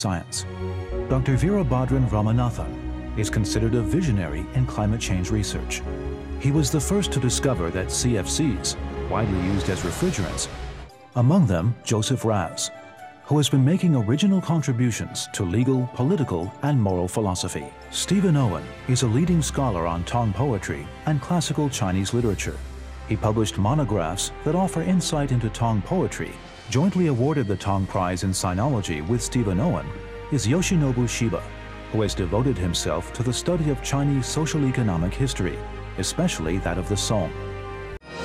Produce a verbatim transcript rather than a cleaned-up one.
science. Doctor Veerabhadran Ramanathan is considered a visionary in climate change research. He was the first to discover that C F Cs, widely used as refrigerants, among them Joseph Raz, who has been making original contributions to legal, political, and moral philosophy. Stephen Owen is a leading scholar on Tong poetry and classical Chinese literature. He published monographs that offer insight into Tong poetry. Jointly awarded the Tong Prize in Sinology with Stephen Owen is Yoshinobu Shiba, who has devoted himself to the study of Chinese social-economic history, especially that of the Song.